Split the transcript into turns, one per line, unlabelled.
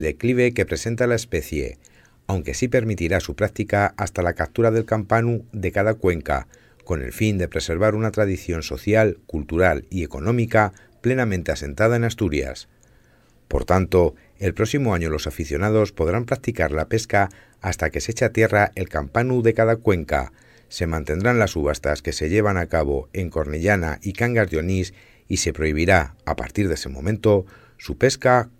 declive que presenta la especie, aunque sí permitirá su práctica hasta la captura del campanu de cada cuenca, con el fin de preservar una tradición social, cultural y económica plenamente asentada en Asturias. Por tanto, el próximo año los aficionados podrán practicar la pesca hasta que se eche a tierra el campanu de cada cuenca. Se mantendrán las subastas que se llevan a cabo en Cornellana y Cangas de Onís y se prohibirá, a partir de ese momento, su pesca